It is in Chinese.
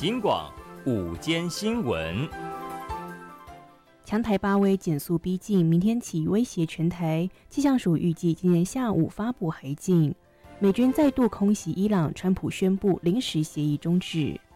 金广午间新闻。 强台巴威减速逼近，明天起威胁全台。气象署预计今天下午发布海警。美军再度空袭伊朗，川普宣布临时协议终止。